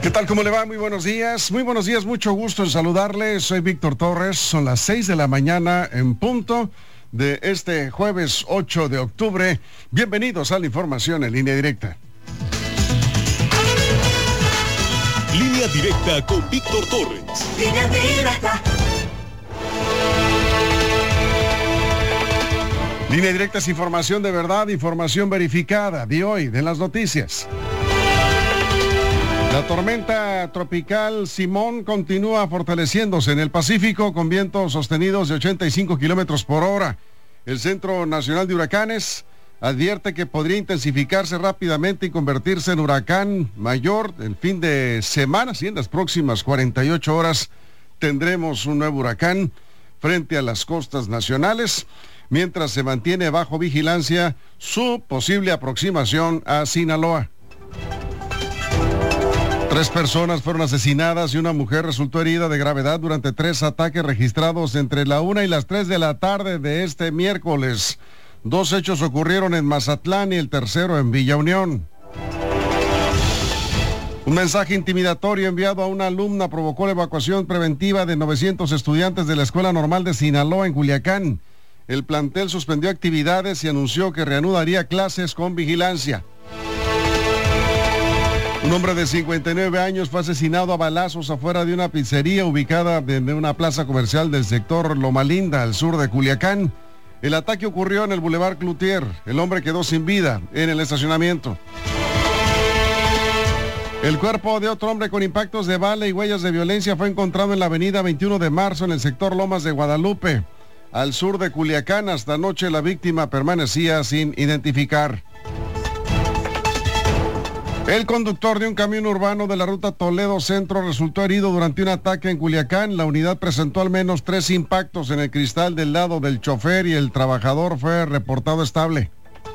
¿Qué tal? ¿Cómo le va? Muy buenos días. Muy buenos días, mucho gusto en saludarle. Soy Víctor Torres. Son las 6 de la mañana en punto de este jueves 8 de octubre. Bienvenidos a la información en línea directa. Línea directa con Víctor Torres. Línea directa. Línea directa es información de verdad, información verificada de hoy, de las noticias. La tormenta tropical Simón continúa fortaleciéndose en el Pacífico con vientos sostenidos de 85 kilómetros por hora. El Centro Nacional de Huracanes advierte que podría intensificarse rápidamente y convertirse en huracán mayor el fin de semana. Sí, en las próximas 48 horas tendremos un nuevo huracán frente a las costas nacionales, mientras se mantiene bajo vigilancia su posible aproximación a Sinaloa. 3 personas fueron asesinadas y una mujer resultó herida de gravedad durante 3 ataques registrados entre la 1 y las 3 de la tarde de este miércoles. 2 hechos ocurrieron en Mazatlán y el tercero en Villa Unión. Un mensaje intimidatorio enviado a una alumna provocó la evacuación preventiva de 900 estudiantes de la Escuela Normal de Sinaloa en Culiacán. El plantel suspendió actividades y anunció que reanudaría clases con vigilancia. Un hombre de 59 años fue asesinado a balazos afuera de una pizzería ubicada en una plaza comercial del sector Loma Linda, al sur de Culiacán. El ataque ocurrió en el Boulevard Cloutier. El hombre quedó sin vida en el estacionamiento. El cuerpo de otro hombre con impactos de bala y huellas de violencia fue encontrado en la avenida 21 de marzo en el sector Lomas de Guadalupe, al sur de Culiacán. Hasta anoche la víctima permanecía sin identificar. El conductor de un camión urbano de la ruta Toledo Centro resultó herido durante un ataque en Culiacán. La unidad presentó al menos 3 impactos en el cristal del lado del chofer y el trabajador fue reportado estable.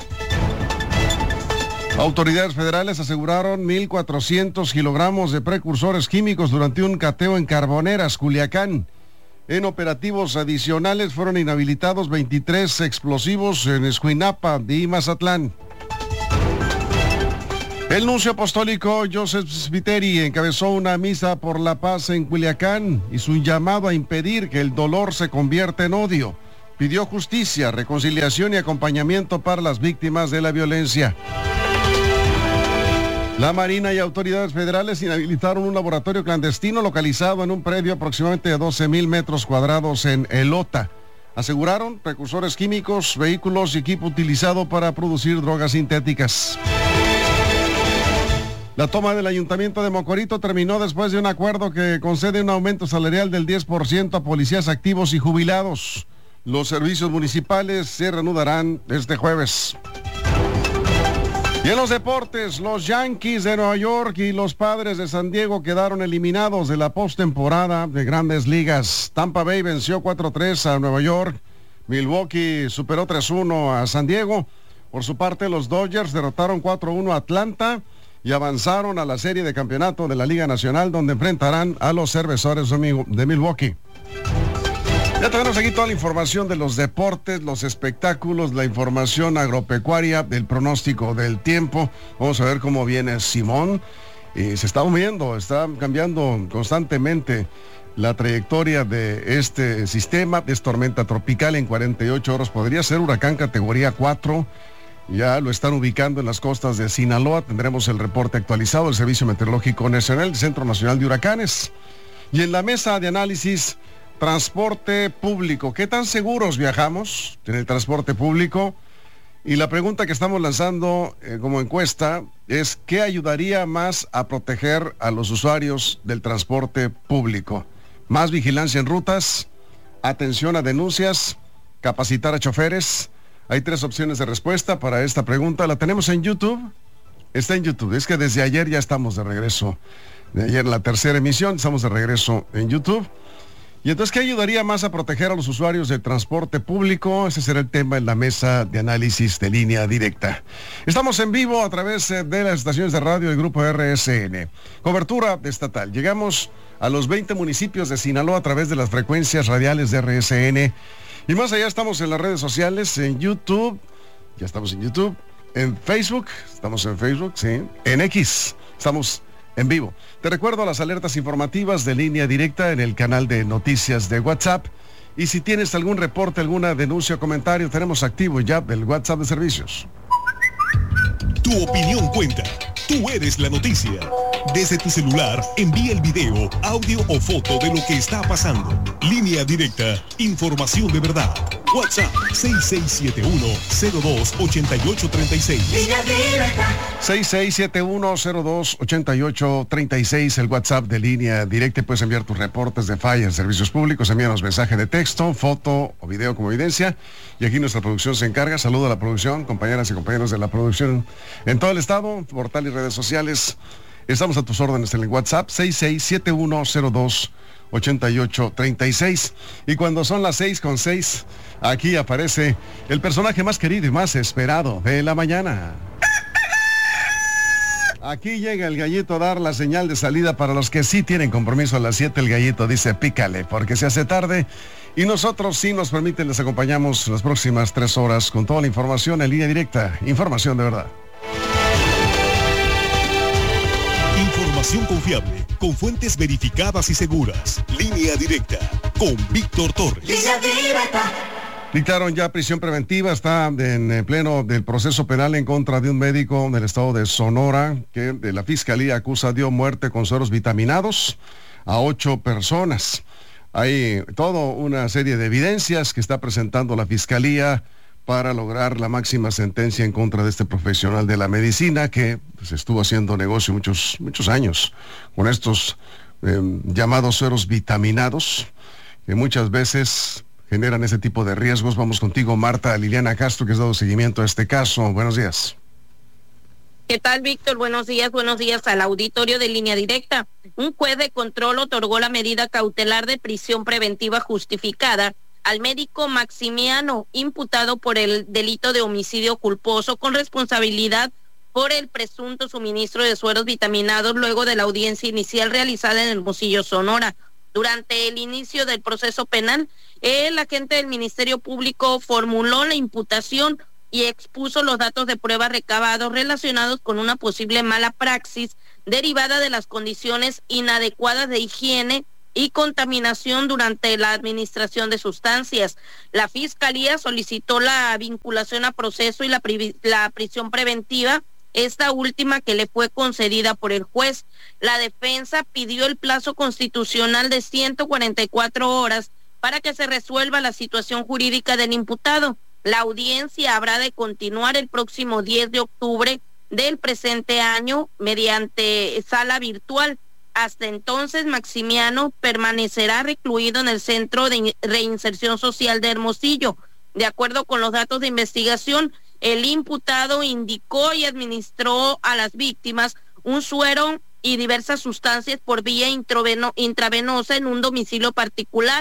Autoridades federales aseguraron 1,400 kilogramos de precursores químicos durante un cateo en Carboneras, Culiacán. En operativos adicionales fueron inhabilitados 23 explosivos en Escuinapa y Mazatlán. El nuncio apostólico Joseph Spiteri encabezó una misa por la paz en Culiacán y su llamado a impedir que el dolor se convierta en odio. Pidió justicia, reconciliación y acompañamiento para las víctimas de la violencia. La Marina y autoridades federales inhabilitaron un laboratorio clandestino localizado en un predio aproximadamente de 12,000 metros cuadrados en Elota. Aseguraron precursores químicos, vehículos y equipo utilizado para producir drogas sintéticas. La toma del Ayuntamiento de Mocorito terminó después de un acuerdo que concede un aumento salarial del 10% a policías activos y jubilados. Los servicios municipales se reanudarán este jueves. Y en los deportes, los Yankees de Nueva York y los Padres de San Diego quedaron eliminados de la postemporada de Grandes Ligas. Tampa Bay venció 4-3 a Nueva York. Milwaukee superó 3-1 a San Diego. Por su parte, los Dodgers derrotaron 4-1 a Atlanta y avanzaron a la serie de campeonato de la Liga Nacional, donde enfrentarán a los Cerveceros de Milwaukee. Ya tenemos aquí toda la información de los deportes, los espectáculos, la información agropecuaria, el pronóstico del tiempo. Vamos a ver cómo viene Simón. Se está moviendo, está cambiando constantemente la trayectoria de este sistema. Es tormenta tropical en 48 horas. Podría ser huracán categoría 4. Ya lo están ubicando en las costas de Sinaloa. Tendremos el reporte actualizado del Servicio Meteorológico Nacional, Centro Nacional de Huracanes. Y en la mesa de análisis, transporte público. ¿Qué tan seguros viajamos en el transporte público? Y la pregunta que estamos lanzando como encuesta es: ¿qué ayudaría más a proteger a los usuarios del transporte público? ¿Más vigilancia en rutas? ¿Atención a denuncias? ¿Capacitar a choferes? Hay 3 opciones de respuesta para esta pregunta. La tenemos en YouTube. Está en YouTube. Es que desde ayer ya estamos de regreso. De ayer en la tercera emisión estamos de regreso en YouTube. Y entonces, ¿qué ayudaría más a proteger a los usuarios del transporte público? Ese será el tema en la mesa de análisis de Línea Directa. Estamos en vivo a través de las estaciones de radio del Grupo RSN. Cobertura estatal. Llegamos a los 20 municipios de Sinaloa a través de las frecuencias radiales de RSN. Y más allá estamos en las redes sociales, en YouTube, ya estamos en YouTube, en Facebook, estamos en Facebook, sí, en X, estamos en vivo. Te recuerdo las alertas informativas de Línea Directa en el canal de noticias de WhatsApp. Y si tienes algún reporte, alguna denuncia o comentario, tenemos activo ya el WhatsApp de servicios. Tu opinión cuenta. Tú eres la noticia. Desde tu celular, envía el video, audio o foto de lo que está pasando. Línea Directa, información de verdad. WhatsApp 6671-028836. 6671-028836, el WhatsApp de Línea Directa. Puedes enviar tus reportes de falla en servicios públicos, envíanos mensaje de texto, foto o video como evidencia. Y aquí nuestra producción se encarga. Saludo a la producción, compañeras y compañeros de la producción en todo el estado, portal y redes sociales. Estamos a tus órdenes en el WhatsApp 6671-028836. Y cuando son las 6:06, aquí aparece el personaje más querido y más esperado de la mañana. Aquí llega el gallito a dar la señal de salida para los que sí tienen compromiso a las 7. El gallito dice pícale porque se hace tarde. Y nosotros, si nos permiten, les acompañamos las próximas 3 horas con toda la información en Línea Directa. Información de verdad. Información confiable, con fuentes verificadas y seguras. Línea Directa, con Víctor Torres. Línea Directa. Dictaron ya prisión preventiva, está en pleno del proceso penal en contra de un médico del estado de Sonora que de la fiscalía acusa dio muerte con sueros vitaminados a 8 personas. Hay toda una serie de evidencias que está presentando la fiscalía para lograr la máxima sentencia en contra de este profesional de la medicina que pues, estuvo haciendo negocio muchos años con estos llamados sueros vitaminados que muchas veces generan ese tipo de riesgos. Vamos contigo, Marta Liliana Castro, que has dado seguimiento a este caso. Buenos días. ¿Qué tal, Víctor? Buenos días al auditorio de Línea Directa. Un juez de control otorgó la medida cautelar de prisión preventiva justificada al médico Maximiano, imputado por el delito de homicidio culposo con responsabilidad por el presunto suministro de sueros vitaminados luego de la audiencia inicial realizada en Hermosillo, Sonora. Durante el inicio del proceso penal, el agente del Ministerio Público formuló la imputación y expuso los datos de prueba recabados relacionados con una posible mala praxis derivada de las condiciones inadecuadas de higiene y contaminación durante la administración de sustancias. La Fiscalía solicitó la vinculación a proceso y la prisión preventiva, esta última que le fue concedida por el juez. La defensa pidió el plazo constitucional de 144 horas para que se resuelva la situación jurídica del imputado. La audiencia habrá de continuar el próximo 10 de octubre del presente año mediante sala virtual. Hasta entonces, Maximiano permanecerá recluido en el Centro de Reinserción Social de Hermosillo. De acuerdo con los datos de investigación, el imputado indicó y administró a las víctimas un suero y diversas sustancias por vía intravenosa en un domicilio particular.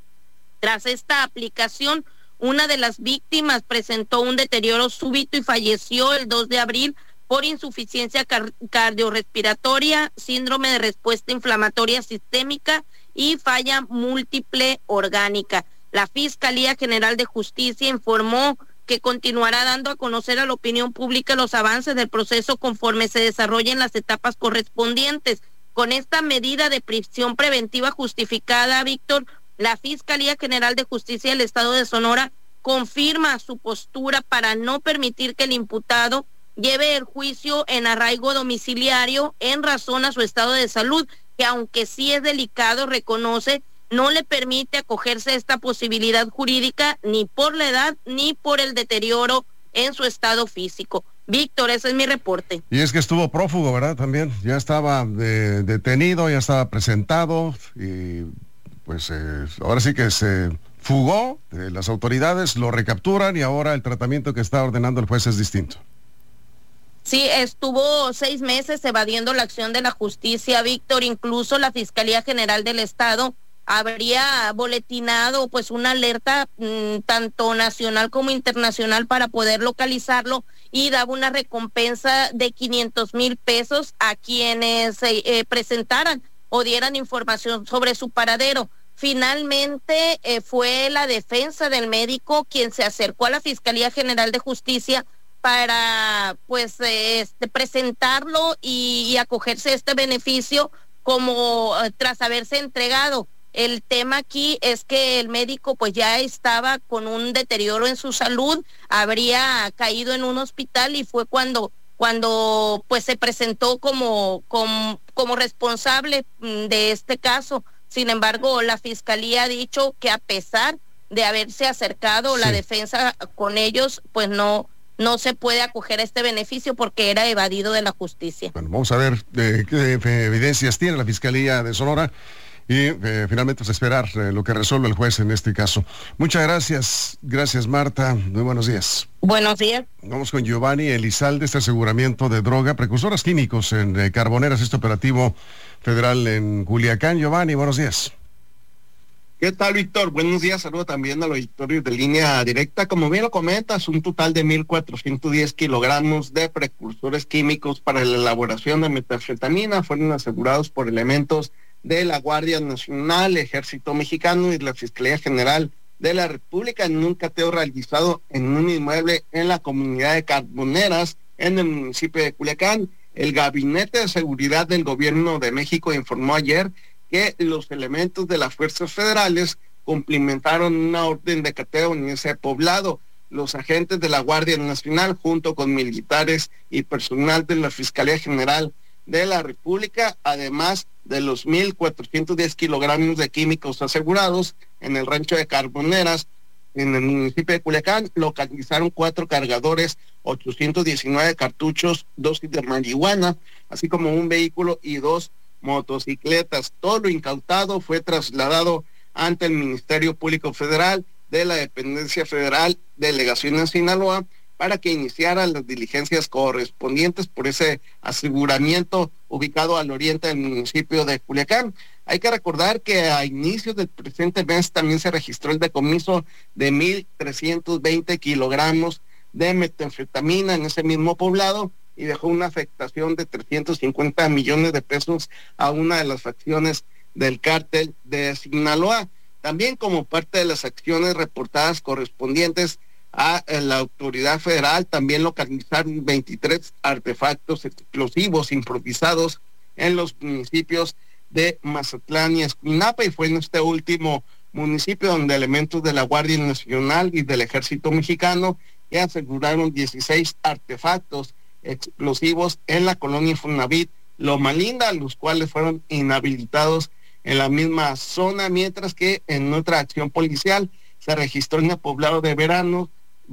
Tras esta aplicación, una de las víctimas presentó un deterioro súbito y falleció el 2 de abril por insuficiencia cardiorrespiratoria, síndrome de respuesta inflamatoria sistémica y falla múltiple orgánica. La Fiscalía General de Justicia informó que continuará dando a conocer a la opinión pública los avances del proceso conforme se desarrollen las etapas correspondientes. Con esta medida de prisión preventiva justificada, Víctor, la Fiscalía General de Justicia del Estado de Sonora confirma su postura para no permitir que el imputado lleve el juicio en arraigo domiciliario en razón a su estado de salud, que aunque sí es delicado, reconoce, no le permite acogerse a esta posibilidad jurídica ni por la edad ni por el deterioro en su estado físico. Víctor, ese es mi reporte. Y es que estuvo prófugo, ¿verdad? También ya estaba detenido, ya estaba presentado y pues ahora sí que se fugó, las autoridades lo recapturan y ahora el tratamiento que está ordenando el juez es distinto. Sí, estuvo 6 meses evadiendo la acción de la justicia, Víctor. Incluso la Fiscalía General del Estado habría boletinado pues una alerta tanto nacional como internacional para poder localizarlo y daba una recompensa de 500,000 pesos a quienes presentaran o dieran información sobre su paradero. Finalmente fue la defensa del médico quien se acercó a la Fiscalía General de Justicia para pues presentarlo y acogerse a este beneficio como tras haberse entregado. El tema aquí es que el médico pues ya estaba con un deterioro en su salud, habría caído en un hospital y fue cuando pues se presentó como responsable de este caso. Sin embargo, la fiscalía ha dicho que a pesar de haberse acercado la defensa con ellos, pues no se puede acoger a este beneficio porque era evadido de la justicia. Bueno, vamos a ver qué evidencias tiene la Fiscalía de Sonora y finalmente pues, esperar lo que resuelve el juez en este caso. Muchas gracias. Gracias, Marta. Muy buenos días. Buenos días. Vamos con Giovanni Elizalde, este aseguramiento de droga, precursoras químicos en Carboneras, este operativo federal en Culiacán. Giovanni, buenos días. ¿Qué tal, Víctor? Buenos días, saludo también a los auditores de Línea Directa. Como bien lo comentas, un total de 1,410 kilogramos de precursores químicos para la elaboración de metanfetamina fueron asegurados por elementos de la Guardia Nacional, Ejército Mexicano y la Fiscalía General de la República en un cateo realizado en un inmueble en la comunidad de Carboneras, en el municipio de Culiacán. El Gabinete de Seguridad del Gobierno de México informó ayer que los elementos de las fuerzas federales cumplimentaron una orden de cateo en ese poblado. Los agentes de la Guardia Nacional, junto con militares y personal de la Fiscalía General de la República, además de los 1,410 kilogramos de químicos asegurados en el rancho de Carboneras, en el municipio de Culiacán, localizaron 4 cargadores, 819 cartuchos, dosis de marihuana, así como un vehículo y 2 motocicletas. Todo lo incautado fue trasladado ante el Ministerio Público Federal de la Dependencia Federal, Delegación en Sinaloa, para que iniciaran las diligencias correspondientes por ese aseguramiento ubicado al oriente del municipio de Culiacán. Hay que recordar que a inicios del presente mes también se registró el decomiso de 1,320 kilogramos de metanfetamina en ese mismo poblado y dejó una afectación de 350 millones de pesos a una de las facciones del cártel de Sinaloa. También como parte de las acciones reportadas correspondientes a la autoridad federal, también localizaron 23 artefactos explosivos improvisados en los municipios de Mazatlán y Escuinapa, y fue en este último municipio donde elementos de la Guardia Nacional y del Ejército Mexicano que aseguraron 16 artefactos explosivos en la colonia Infonavit Loma Linda, los cuales fueron inhabilitados en la misma zona, mientras que en otra acción policial se registró en el poblado de Veranos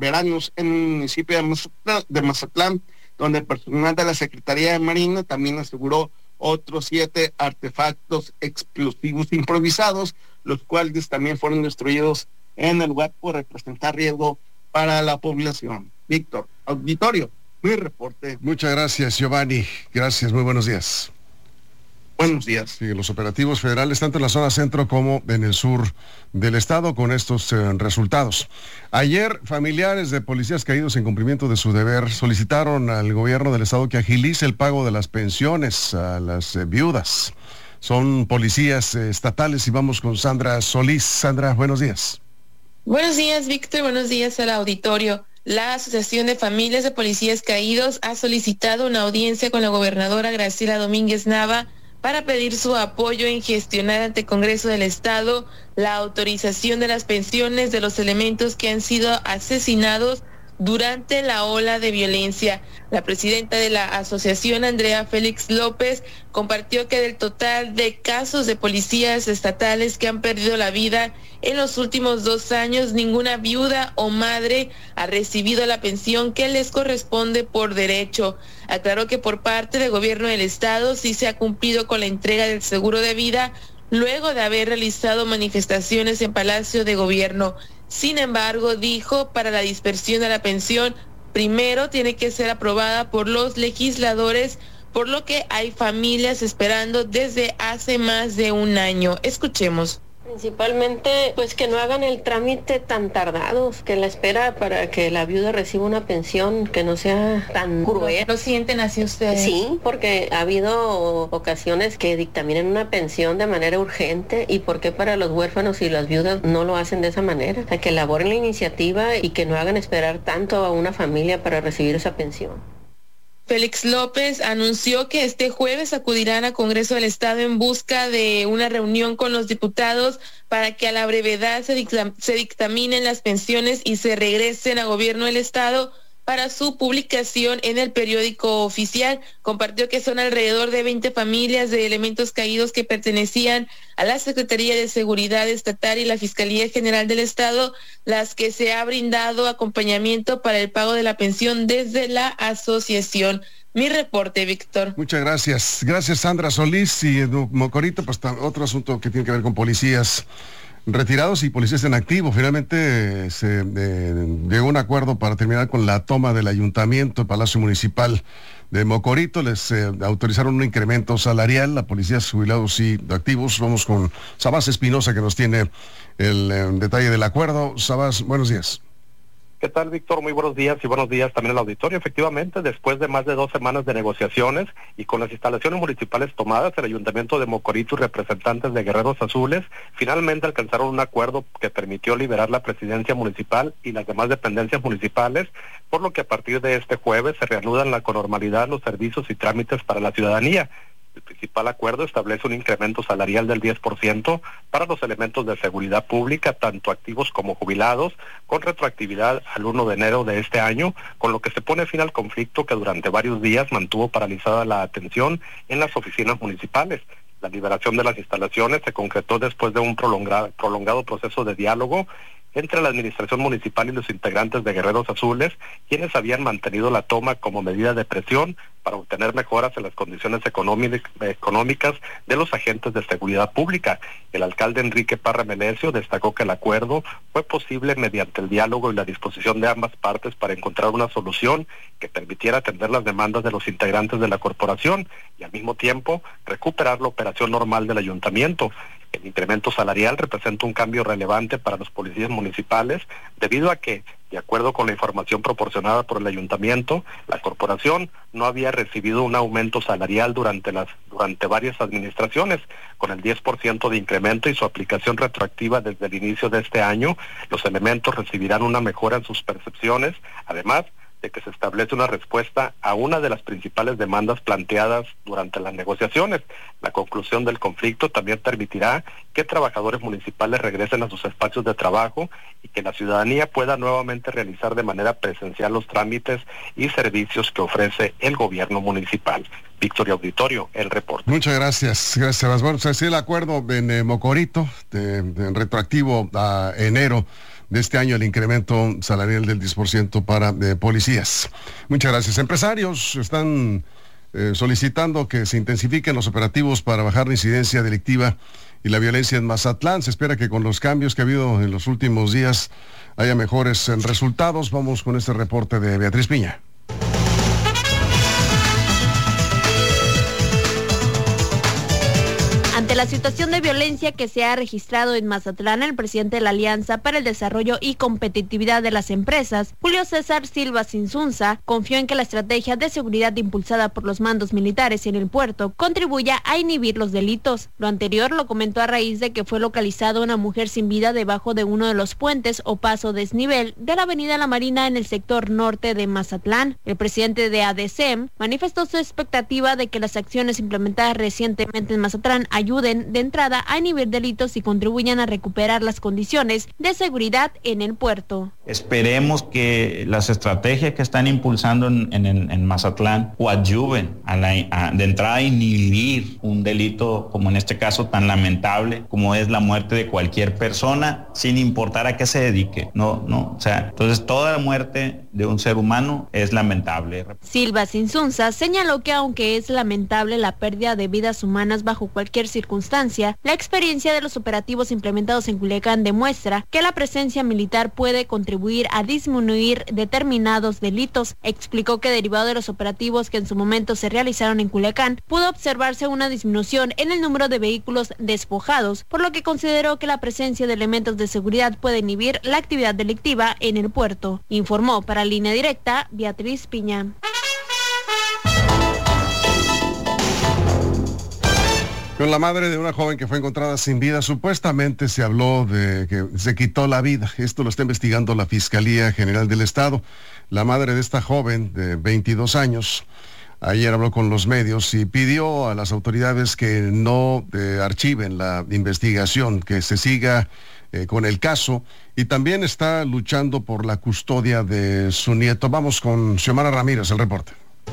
en el municipio de Mazatlán, donde el personal de la Secretaría de Marina también aseguró otros 7 artefactos explosivos improvisados, los cuales también fueron destruidos en el lugar por representar riesgo para la población. Víctor, auditorio, mi reporte. Muchas gracias, Giovanni. Gracias, muy buenos días. Buenos días. Sí, los operativos federales, tanto en la zona centro como en el sur del estado, con estos resultados. Ayer, familiares de policías caídos en cumplimiento de su deber solicitaron al gobierno del estado que agilice el pago de las pensiones a las viudas. Son policías estatales y vamos con Sandra Solís. Sandra, buenos días. Buenos días, Víctor. Buenos días al auditorio. La Asociación de Familias de Policías Caídos ha solicitado una audiencia con la gobernadora Graciela Domínguez Nava para pedir su apoyo en gestionar ante el Congreso del Estado la autorización de las pensiones de los elementos que han sido asesinados durante la ola de violencia. La presidenta de la asociación, Andrea Félix López, compartió que del total de casos de policías estatales que han perdido la vida en los últimos 2 años, ninguna viuda o madre ha recibido la pensión que les corresponde por derecho. Aclaró que por parte del gobierno del estado sí se ha cumplido con la entrega del seguro de vida luego de haber realizado manifestaciones en Palacio de Gobierno. Sin embargo, dijo, para la dispersión de la pensión, primero tiene que ser aprobada por los legisladores, por lo que hay familias esperando desde hace más de 1 año. Escuchemos. Principalmente, pues que no hagan el trámite tan tardados, que la espera para que la viuda reciba una pensión que no sea tan cruel. ¿Lo sienten así ustedes? Sí, porque ha habido ocasiones que dictaminan una pensión de manera urgente. ¿Y por qué para los huérfanos y las viudas no lo hacen de esa manera? A que elaboren la iniciativa y que no hagan esperar tanto a una familia para recibir esa pensión. Félix López anunció que este jueves acudirán al Congreso del Estado en busca de una reunión con los diputados para que a la brevedad se dictaminen las pensiones y se regresen a gobierno del Estado para su publicación en el periódico oficial. Compartió que son alrededor de 20 familias de elementos caídos que pertenecían a la Secretaría de Seguridad Estatal y la Fiscalía General del Estado, las que se ha brindado acompañamiento para el pago de la pensión desde la asociación. Mi reporte, Víctor. Muchas gracias. Gracias, Sandra Solís. Y Mocorito, pues otro asunto que tiene que ver con policías retirados y policías en activo. Finalmente se llegó a un acuerdo para terminar con la toma del ayuntamiento, el Palacio Municipal de Mocorito. Les autorizaron un incremento salarial a policías jubilados y activos. Vamos con Sabás Espinosa, que nos tiene el detalle del acuerdo. Sabás, buenos días. ¿Qué tal, Víctor? Muy buenos días y buenos días también al auditorio. Efectivamente, después de más de 2 semanas de negociaciones y con las instalaciones municipales tomadas, el Ayuntamiento de Mocorito y representantes de Guerreros Azules finalmente alcanzaron un acuerdo que permitió liberar la presidencia municipal y las demás dependencias municipales, por lo que a partir de este jueves se reanudan con normalidad los servicios y trámites para la ciudadanía. El principal acuerdo establece un incremento salarial del 10% para los elementos de seguridad pública, tanto activos como jubilados, con retroactividad al 1 de enero de este año, con lo que se pone fin al conflicto que durante varios días mantuvo paralizada la atención en las oficinas municipales. La liberación de las instalaciones se concretó después de un prolongado proceso de diálogo entre la administración municipal y los integrantes de Guerreros Azules, quienes habían mantenido la toma como medida de presión para obtener mejoras en las condiciones económicas de los agentes de seguridad pública. El alcalde Enrique Parra Menecio destacó que el acuerdo fue posible mediante el diálogo y la disposición de ambas partes para encontrar una solución que permitiera atender las demandas de los integrantes de la corporación y al mismo tiempo recuperar la operación normal del ayuntamiento. El incremento salarial representa un cambio relevante para los policías municipales debido a que, de acuerdo con la información proporcionada por el ayuntamiento, la corporación no había recibido un aumento salarial durante varias administraciones. Con el 10% de incremento y su aplicación retroactiva desde el inicio de este año, los elementos recibirán una mejora en sus percepciones, además de que se establece una respuesta a una de las principales demandas planteadas durante las negociaciones. La conclusión del conflicto también permitirá que trabajadores municipales regresen a sus espacios de trabajo y que la ciudadanía pueda nuevamente realizar de manera presencial los trámites y servicios que ofrece el gobierno municipal. Víctor y auditorio, el reporte. Muchas gracias. Gracias. Bueno, se hace el acuerdo en Mocorito, en retroactivo a enero de este año, el incremento salarial del 10% para policías. Muchas gracias. Empresarios están solicitando que se intensifiquen los operativos para bajar la incidencia delictiva y la violencia en Mazatlán. Se espera que con los cambios que ha habido en los últimos días haya mejores resultados. Vamos con este reporte de Beatriz Piña. Ante la situación de violencia que se ha registrado en Mazatlán, el presidente de la Alianza para el Desarrollo y Competitividad de las Empresas, Julio César Silva Sinsunza, confió en que la estrategia de seguridad impulsada por los mandos militares en el puerto contribuya a inhibir los delitos. Lo anterior lo comentó a raíz de que fue localizada una mujer sin vida debajo de uno de los puentes o paso desnivel de la avenida La Marina en el sector norte de Mazatlán. El presidente de ADCEM manifestó su expectativa de que las acciones implementadas recientemente en Mazatlán ayuden de entrada a inhibir delitos y contribuyan a recuperar las condiciones de seguridad en el puerto. Esperemos que las estrategias que están impulsando en Mazatlán coadyuven de entrada a inhibir un delito como en este caso tan lamentable como es la muerte de cualquier persona, sin importar a qué se dedique. Entonces toda la muerte de un ser humano es lamentable. Silva Sinsunza señaló que aunque es lamentable la pérdida de vidas humanas bajo cualquier circunstancia, la experiencia de los operativos implementados en Culiacán demuestra que la presencia militar puede contribuir contribuir a disminuir determinados delitos. Explicó que derivado de los operativos que en su momento se realizaron en Culiacán, pudo observarse una disminución en el número de vehículos despojados, por lo que consideró que la presencia de elementos de seguridad puede inhibir la actividad delictiva en el puerto. Informó para Línea Directa Beatriz Piña. Con la madre de una joven que fue encontrada sin vida, supuestamente se habló de que se quitó la vida. Esto lo está investigando la Fiscalía General del Estado. La madre de esta joven de 22 años ayer habló con los medios y pidió a las autoridades que no archiven la investigación, que se siga con el caso, y también está luchando por la custodia de su nieto. Vamos con Xiomara Ramírez, el reporte.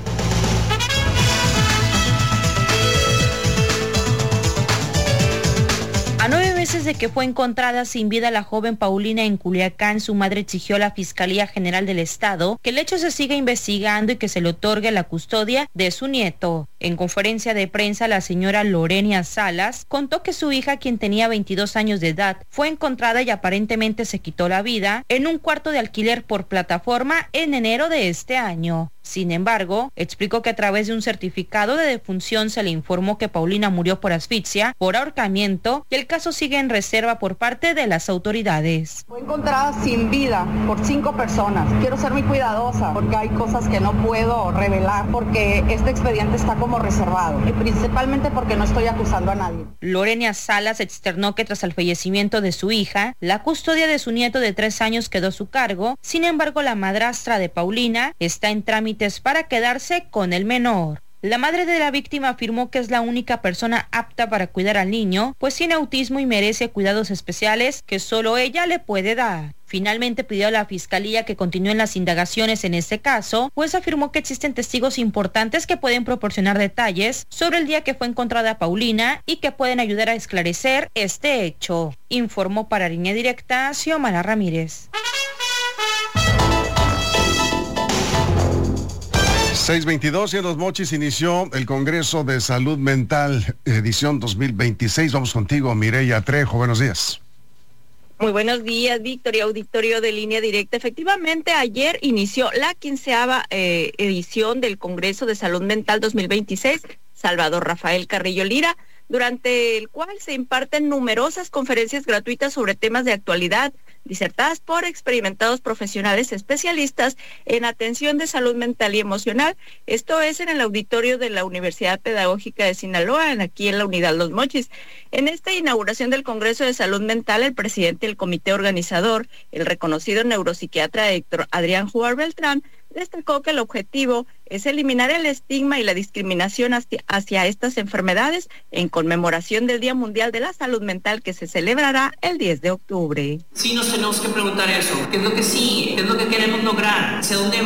A 9 meses de que fue encontrada sin vida la joven Paulina en Culiacán, su madre exigió a la Fiscalía General del Estado que el hecho se siga investigando y que se le otorgue la custodia de su nieto. En conferencia de prensa, la señora Lorenia Salas contó que su hija, quien tenía 22 años de edad, fue encontrada y aparentemente se quitó la vida en un cuarto de alquiler por plataforma en enero de este año. Sin embargo, explicó que a través de un certificado de defunción se le informó que Paulina murió por asfixia, por ahorcamiento, y el caso sigue en reserva por parte de las autoridades. Fue encontrada sin vida por 5 personas. Quiero ser muy cuidadosa porque hay cosas que no puedo revelar porque este expediente está como reservado, y principalmente porque no estoy acusando a nadie. Lorenia Salas externó que tras el fallecimiento de su hija, la custodia de su nieto de 3 años quedó a su cargo. Sin embargo, la madrastra de Paulina está en trámite para quedarse con el menor. La madre de la víctima afirmó que es la única persona apta para cuidar al niño, pues tiene autismo y merece cuidados especiales que solo ella le puede dar. Finalmente pidió a la Fiscalía que continúen las indagaciones en este caso, pues afirmó que existen testigos importantes que pueden proporcionar detalles sobre el día que fue encontrada Paulina y que pueden ayudar a esclarecer este hecho. Informó para Línea Directa Xiomara Ramírez. 6:22 y en Los Mochis inició el Congreso de Salud Mental, edición 2026. Vamos contigo, Mireya Trejo. Buenos días. Muy buenos días, Víctor y auditorio de Línea Directa. Efectivamente, ayer inició la 15ª edición del Congreso de Salud Mental 2026, Salvador Rafael Carrillo Lira, durante el cual se imparten numerosas conferencias gratuitas sobre temas de actualidad, disertadas por experimentados profesionales especialistas en atención de salud mental y emocional. Esto es en el auditorio de la Universidad Pedagógica de Sinaloa, aquí en la unidad Los Mochis. En esta inauguración del Congreso de Salud Mental, el presidente del comité organizador, el reconocido neuropsiquiatra Héctor Adrián Juar Beltrán, destacó que el objetivo es eliminar el estigma y la discriminación hacia estas enfermedades en conmemoración del Día Mundial de la Salud Mental que se celebrará el 10 de octubre. Sí, nos tenemos que preguntar eso. ¿Qué es lo que sigue? ¿Qué es lo que queremos lograr? ¿Hacia dónde